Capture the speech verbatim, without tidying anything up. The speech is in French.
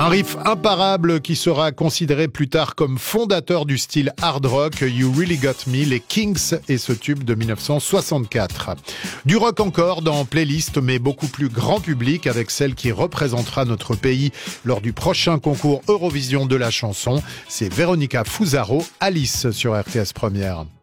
Un riff imparable qui sera considéré plus tard comme fondateur du style hard rock, You Really Got Me, les Kings et ce tube de mille neuf cent soixante-quatre. Du rock encore dans Playlist, mais beaucoup plus grand public avec celle qui représentera notre pays lors du prochain concours Eurovision de la chanson. C'est Véronica Fusaro, Alice sur R T S Première.